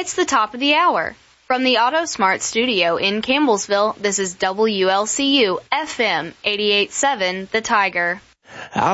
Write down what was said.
It's the top of the hour. From the AutoSmart studio in Campbellsville, this is WLCU FM 88.7 The Tiger.